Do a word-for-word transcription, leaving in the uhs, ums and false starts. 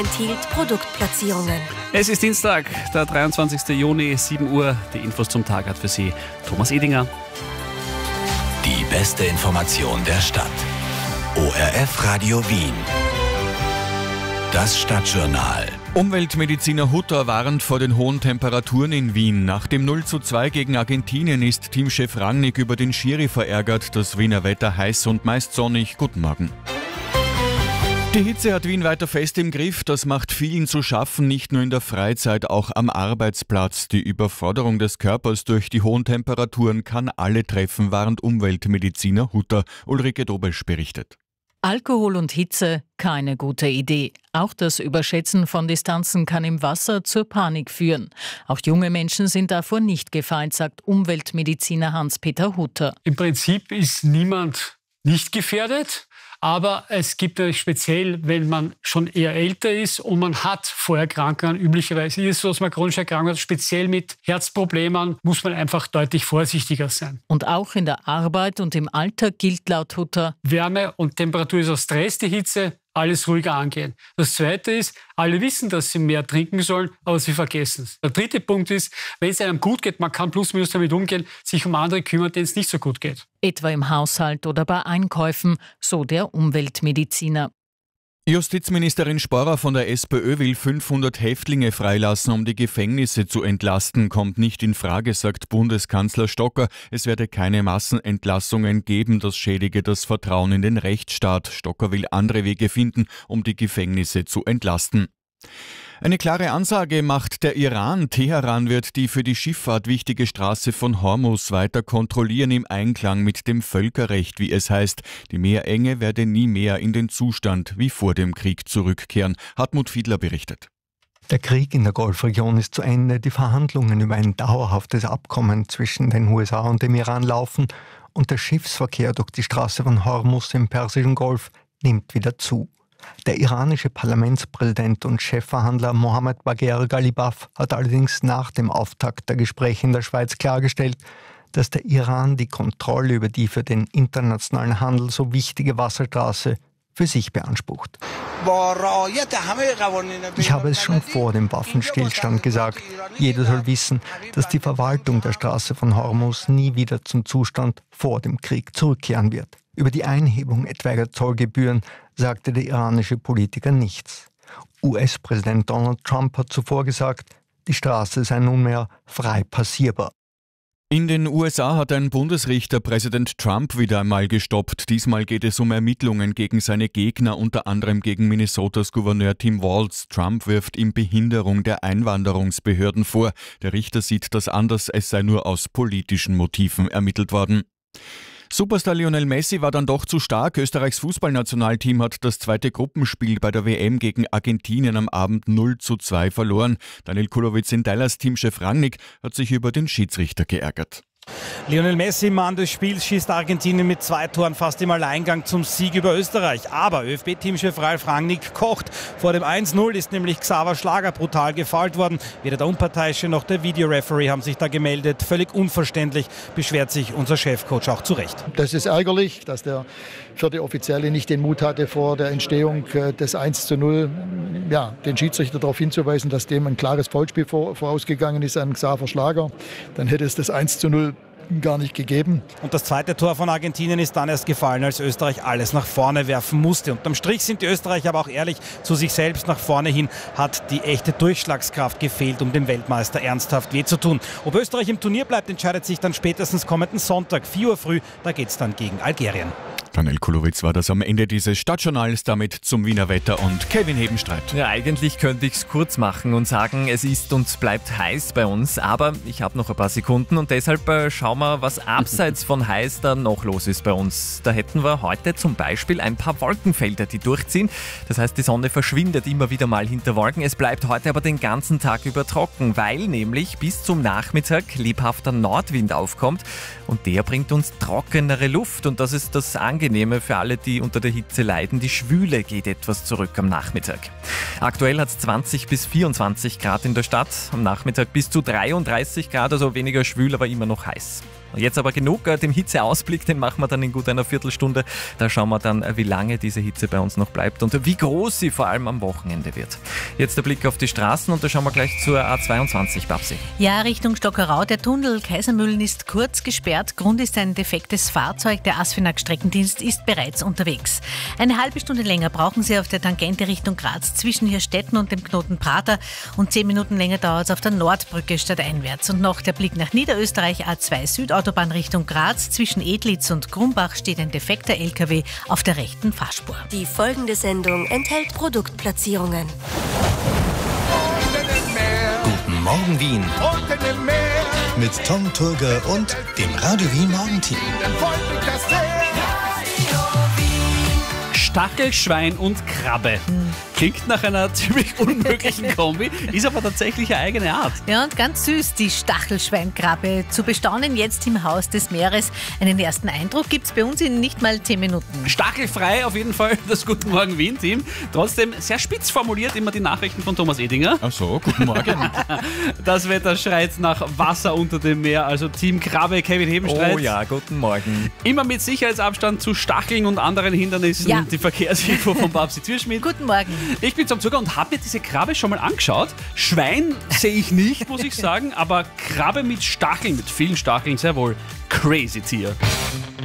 enthielt Produktplatzierungen. Es ist Dienstag, der dreiundzwanzigster Juni, sieben Uhr. Die Infos zum Tag hat für Sie Thomas Edinger. Die beste Information der Stadt. O R F Radio Wien. Das Stadtjournal. Umweltmediziner Hutter warnt vor den hohen Temperaturen in Wien. Nach dem null zu zwei gegen Argentinien ist Teamchef Rangnick über den Schiri verärgert. Das Wiener Wetter heiß und meist sonnig. Guten Morgen. Die Hitze hat Wien weiter fest im Griff. Das macht vielen zu schaffen, nicht nur in der Freizeit, auch am Arbeitsplatz. Die Überforderung des Körpers durch die hohen Temperaturen kann alle treffen, warnt Umweltmediziner Hutter. Ulrike Dobesch berichtet. Alkohol und Hitze, keine gute Idee. Auch das Überschätzen von Distanzen kann im Wasser zur Panik führen. Auch junge Menschen sind davor nicht gefeit, sagt Umweltmediziner Hans-Peter Hutter. Im Prinzip ist niemand nicht gefährdet. Aber es gibt natürlich speziell, wenn man schon eher älter ist und man hat Vorerkrankungen, üblicherweise ist es so, dass man chronische Erkrankungen hat, speziell mit Herzproblemen, muss man einfach deutlich vorsichtiger sein. Und auch in der Arbeit und im Alltag gilt laut Hutter: Wärme und Temperatur ist auch Stress, die Hitze, alles ruhiger angehen. Das Zweite ist, alle wissen, dass sie mehr trinken sollen, aber sie vergessen es. Der dritte Punkt ist, wenn es einem gut geht, man kann plus minus damit umgehen, sich um andere kümmern, denen es nicht so gut geht. Etwa im Haushalt oder bei Einkäufen, so der Umweltmediziner. Justizministerin Sporrer von der SPÖ will fünfhundert Häftlinge freilassen, um die Gefängnisse zu entlasten. Kommt nicht in Frage, sagt Bundeskanzler Stocker. Es werde keine Massenentlassungen geben, das schädige das Vertrauen in den Rechtsstaat. Stocker will andere Wege finden, um die Gefängnisse zu entlasten. Eine klare Ansage macht der Iran. Teheran wird die für die Schifffahrt wichtige Straße von Hormuz weiter kontrollieren im Einklang mit dem Völkerrecht, wie es heißt. Die Meerenge werde nie mehr in den Zustand wie vor dem Krieg zurückkehren. Hartmut Fiedler berichtet. Der Krieg in der Golfregion ist zu Ende. Die Verhandlungen über ein dauerhaftes Abkommen zwischen den U S A und dem Iran laufen und der Schiffsverkehr durch die Straße von Hormuz im Persischen Golf nimmt wieder zu. Der iranische Parlamentspräsident und Chefverhandler Mohammad Bagher Ghalibaf hat allerdings nach dem Auftakt der Gespräche in der Schweiz klargestellt, dass der Iran die Kontrolle über die für den internationalen Handel so wichtige Wasserstraße für sich beansprucht. Ich habe es schon vor dem Waffenstillstand gesagt. Jeder soll wissen, dass die Verwaltung der Straße von Hormuz nie wieder zum Zustand vor dem Krieg zurückkehren wird. Über die Einhebung etwaiger Zollgebühren sagte der iranische Politiker nichts. U S-Präsident Donald Trump hat zuvor gesagt, die Straße sei nunmehr frei passierbar. In den U S A hat ein Bundesrichter Präsident Trump wieder einmal gestoppt. Diesmal geht es um Ermittlungen gegen seine Gegner, unter anderem gegen Minnesotas Gouverneur Tim Walz. Trump wirft ihm Behinderung der Einwanderungsbehörden vor. Der Richter sieht das anders, es sei nur aus politischen Motiven ermittelt worden. Superstar Lionel Messi war dann doch zu stark. Österreichs Fußballnationalteam hat das zweite Gruppenspiel bei der W M gegen Argentinien am Abend null zu zwei verloren. Daniel Kulowitz in Dallas, Teamchef Rangnick, hat sich über den Schiedsrichter geärgert. Lionel Messi, Mann des Spiels, schießt Argentinien mit zwei Toren fast im Alleingang zum Sieg über Österreich. Aber ÖFB-Teamchef Ralf Rangnick kocht. Vor dem eins null ist nämlich Xaver Schlager brutal gefoult worden. Weder der Unparteiische noch der Videoreferee haben sich da gemeldet. Völlig unverständlich, beschwert sich unser Chefcoach auch zu Recht. Das ist ärgerlich, dass der vierte Offizielle nicht den Mut hatte, vor der Entstehung des eins zu null ja, den Schiedsrichter darauf hinzuweisen, dass dem ein klares Foulspiel vorausgegangen ist an Xaver Schlager. Dann hätte es das eins zu null gar nicht gegeben. Und das zweite Tor von Argentinien ist dann erst gefallen, als Österreich alles nach vorne werfen musste. Unterm Strich sind die Österreicher aber auch ehrlich zu sich selbst. Nach vorne hin hat die echte Durchschlagskraft gefehlt, um dem Weltmeister ernsthaft weh zu tun. Ob Österreich im Turnier bleibt, entscheidet sich dann spätestens kommenden Sonntag, vier Uhr früh. Da geht es dann gegen Algerien. Daniel Kulowitz war das am Ende dieses Stadtjournals, damit zum Wiener Wetter und Kevin Hebenstreit. Ja, eigentlich könnte ich es kurz machen und sagen, es ist und bleibt heiß bei uns, aber ich habe noch ein paar Sekunden und deshalb äh, schauen wir, was abseits von heiß da noch los ist bei uns. Da hätten wir heute zum Beispiel ein paar Wolkenfelder, die durchziehen. Das heißt, die Sonne verschwindet immer wieder mal hinter Wolken. Es bleibt heute aber den ganzen Tag über trocken, weil nämlich bis zum Nachmittag lebhafter Nordwind aufkommt und der bringt uns trockenere Luft und das ist das Angenehme für alle, die unter der Hitze leiden. Die Schwüle geht etwas zurück am Nachmittag. Aktuell hat es zwanzig bis vierundzwanzig Grad in der Stadt, am Nachmittag bis zu dreiunddreißig Grad, also weniger schwül, aber immer noch heiß. Jetzt aber genug, dem Hitzeausblick, den machen wir dann in gut einer Viertelstunde. Da schauen wir dann, wie lange diese Hitze bei uns noch bleibt und wie groß sie vor allem am Wochenende wird. Jetzt der Blick auf die Straßen und da schauen wir gleich zur A zweiundzwanzig, Babsi. Ja, Richtung Stockerau. Der Tunnel Kaisermühlen ist kurz gesperrt. Grund ist ein defektes Fahrzeug. Der ASFINAG Streckendienst ist bereits unterwegs. Eine halbe Stunde länger brauchen Sie auf der Tangente Richtung Graz zwischen Hirstetten und dem Knoten Prater und zehn Minuten länger dauert es auf der Nordbrücke stadteinwärts. Und noch der Blick nach Niederösterreich, A zwei Südautobahn Richtung Graz. Zwischen Edlitz und Grumbach steht ein defekter L K W auf der rechten Fahrspur. Die folgende Sendung enthält Produktplatzierungen. Guten Morgen Wien. Mit Tom Turger und dem Radio Wien Morgenteam. Stachelschwein und Krabbe. Klingt nach einer ziemlich unmöglichen Kombi, ist aber tatsächlich eine eigene Art. Ja, und ganz süß, die Stachelschweinkrabbe. Zu bestaunen jetzt im Haus des Meeres. Einen ersten Eindruck gibt es bei uns in nicht mal zehn Minuten. Stachelfrei auf jeden Fall das Guten Morgen Wien-Team. Trotzdem sehr spitz formuliert immer die Nachrichten von Thomas Edinger. Ach so, guten Morgen. Das Wetter schreit nach Wasser unter dem Meer, also Team Krabbe, Kevin Hebenstreit. Oh ja, guten Morgen. Immer mit Sicherheitsabstand zu Stacheln und anderen Hindernissen. Ja. Die Verkehrsinfo von Babsi Zürschmidt. Guten Morgen. Ich bin zum Zucker und habe mir diese Krabbe schon mal angeschaut. Schwein sehe ich nicht, muss ich sagen, aber Krabbe mit Stacheln, mit vielen Stacheln, sehr wohl. Crazy Tier.